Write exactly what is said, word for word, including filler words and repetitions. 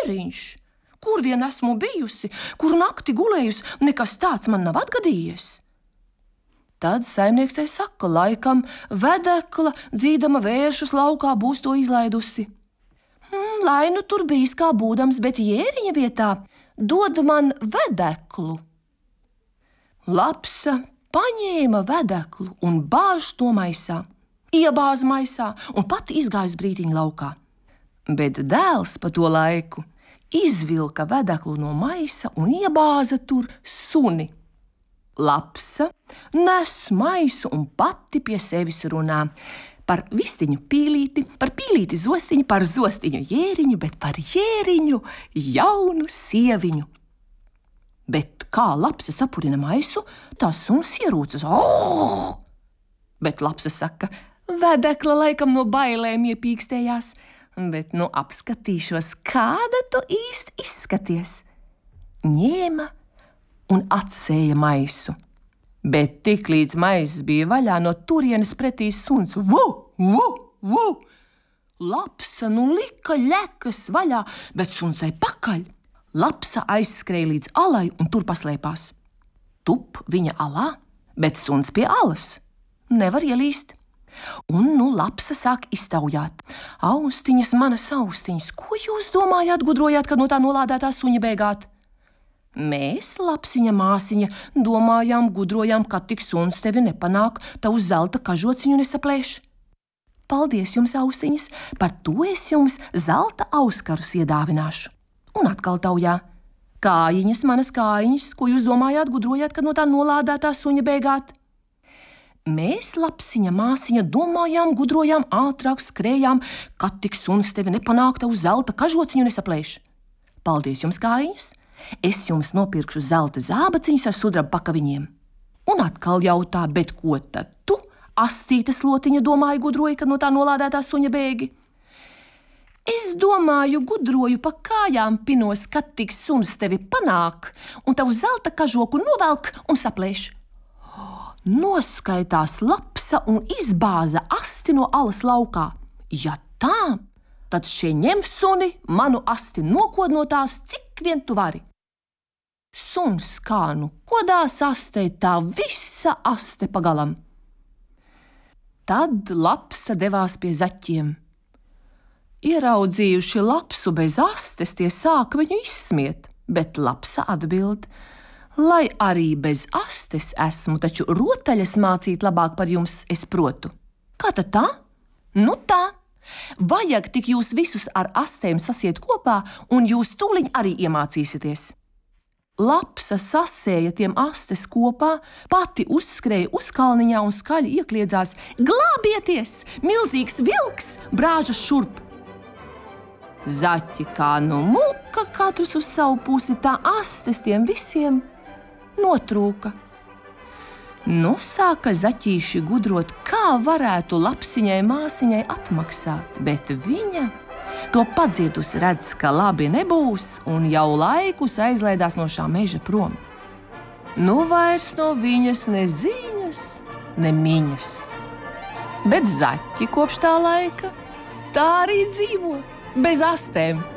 jēriņš. Kur vien esmu bijusi, kur nakti gulējusi, nekas tāds man nav atgadījies. Tad saimnieks tai saka, laikam vedekla, dzīdama vēršus laukā, būs to izlaidusi. Hmm, lai nu tur bijis kā būdams, bet jēriņa vietā dod man vedeklu. Lapsa paņēma vedeklu un bāž to maisā. Iebāz maisā un pati izgājusi brītiņu laukā. Bet dēls pa to laiku izvilka vedeklu no maisa un iebāza tur suni. Lapsa nes maisu un pati pie sevis runā par vistiņu pīlīti, par pīlīti zostiņu, par zostiņu jēriņu, bet par jēriņu jaunu sieviņu. Bet kā lapsa sapurina maisu, tā suns ierūcas. Oh! Bet lapsa saka, vedekla laikam no bailēm iepīkstējās, bet nu apskatīšos, kāda tu īsti izskaties. Ņēma un atsēja maisu, bet tiklīdz maiss bija vaļā, no turienes pretī suns. Vu, vu, vu! Lapsa nu lika ļekas vaļā, bet suns tai pakaļ. Lapsa aizskrēja līdz alai un tur paslēpās. Tup viņa alā, bet suns pie alas. Nevar ielīst. Un nu lapsa sāk iztaujāt. Austiņas, manas austiņas, ko jūs domājāt, gudrojāt, kad no tā nolādētā suņa bēgāt? Mēs, lapsiņa māsiņa, domājām, gudrojām, ka tik suns tevi nepanāk, tavu zelta kažociņu nesaplēš. Paldies jums, austiņas, par to es jums zelta auskarus iedāvināšu. Un atkal taujā. Kājiņas, manas kājiņas, ko jūs domājāt, gudrojāt, kad no tā nolādētā suņa bēgāt? Mēs, lapsiņa māsiņa, domājām, gudrojām, ātrāk skrējām, kad tik suns tevi nepanāk, tavu zelta kažociņu nesaplēš. Paldies jums, kājiņas! Es jums nopirkšu zelta zābaciņus ar sudraba pakaviņiem. Un atkal jautā, bet ko tad tu, astītes lotiņa, domāji, gudroji, kad no tā nolādētā suņa bēgi? Es domāju, gudroju, pa kājām pinos, kad tik suns tevi panāk, un tavu zelta kažoku novelk un saplēš. Noskaitās lapsa un izbāza asti no alas laukā. Ja tā, tad šie ņem suni, manu asti nokod no tās, cik vien tu vari. Suns kā nu kodās astei, tā visa aste pagalam. Tad lapsa devās pie zaķiem. Ieraudzījuši lapsu bez astes, tie sāka viņu izsmiet, bet lapsa atbild: lai arī bez astes esmu, taču rotaļas mācīt labāk par jums es protu. Kā tad tā? Nu tā. Vajag tik jūs visus ar astēm sasiet kopā, un jūs tūliņ arī iemācīsieties. Lapsa sasēja tiem astes kopā, pati uzskrēja uz kalniņā un skaļi iekliedzās: glābieties! Milzīgs vilks brāžas šurp! Zaķi kā nu muka, katrs uz savu pusi, tā astes tiem visiem notrūka. Nu sāka zaķīši gudrot, kā varētu lapsiņai māsiņai atmaksāt, bet viņa to padzirdus redz, ka labi nebūs, un jau laikus aizlaidās no šā meža prom. Nu vairs no viņas ne ziņas, ne miņas. Bet zaķi kopš tā laika tā arī dzīvo, bez astēm.